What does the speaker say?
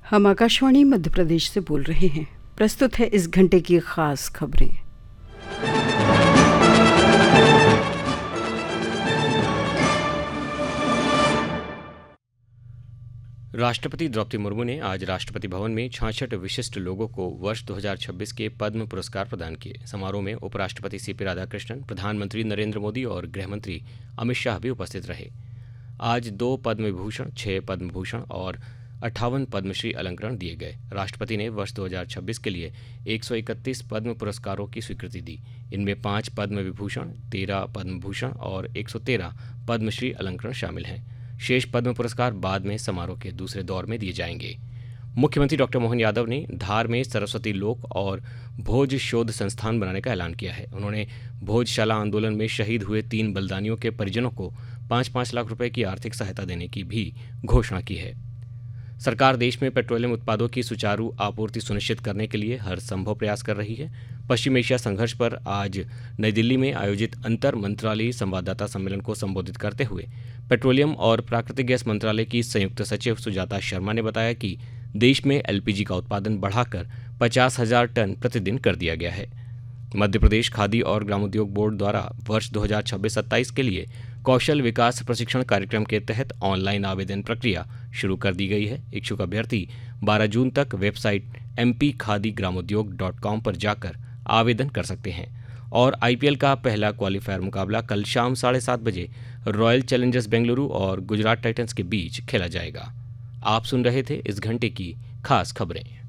हम आकाशवाणी मध्य प्रदेश से बोल रहे हैं। प्रस्तुत है इस घंटे की खास खबरें। राष्ट्रपति द्रौपदी मुर्मू ने आज राष्ट्रपति भवन में 66 विशिष्ट लोगों को वर्ष 2026 के पद्म पुरस्कार प्रदान किए। समारोह में उपराष्ट्रपति सीपी राधाकृष्णन, प्रधानमंत्री नरेंद्र मोदी और गृहमंत्री अमित शाह भी उपस्थित रहे। आज 2 पद्म विभूषण, 6 पद्म भूषण और 58 पद्मश्री अलंकरण दिए गए। राष्ट्रपति ने वर्ष 2026 के लिए 131 पद्म पुरस्कारों की स्वीकृति दी। इनमें 5 पद्म विभूषण, 13 पद्म भूषण और 113 पद्मश्री अलंकरण शामिल हैं। शेष पद्म पुरस्कार बाद में समारोह के दूसरे दौर में दिए जाएंगे। मुख्यमंत्री डॉक्टर मोहन यादव ने धार में सरस्वती लोक और भोज शोध संस्थान बनाने का ऐलान किया है। उन्होंने भोजशाला आंदोलन में शहीद हुए 3 बलिदानियों के परिजनों को 5-5 लाख रुपए की आर्थिक सहायता देने की भी घोषणा की है। सरकार देश में पेट्रोलियम उत्पादों की सुचारू आपूर्ति सुनिश्चित करने के लिए हर संभव प्रयास कर रही है। पश्चिम एशिया संघर्ष पर आज नई दिल्ली में आयोजित अंतर मंत्रालयी संवाददाता सम्मेलन को संबोधित करते हुए पेट्रोलियम और प्राकृतिक गैस मंत्रालय की संयुक्त सचिव सुजाता शर्मा ने बताया कि देश में एलपीजी का उत्पादन बढ़ाकर 50,000 टन प्रतिदिन कर दिया गया है। मध्य प्रदेश खादी और ग्रामोद्योग बोर्ड द्वारा वर्ष 2026-27 के लिए कौशल विकास प्रशिक्षण कार्यक्रम के तहत ऑनलाइन आवेदन प्रक्रिया शुरू कर दी गई है। इच्छुक अभ्यर्थी 12 जून तक वेबसाइट mpkhadigramodyog.com पर जाकर आवेदन कर सकते हैं। और आईपीएल का पहला क्वालीफायर मुकाबला कल शाम 7:30 बजे रॉयल चैलेंजर्स बेंगलुरु और गुजरात टाइटंस के बीच खेला जाएगा। आप सुन रहे थे इस घंटे की खास खबरें।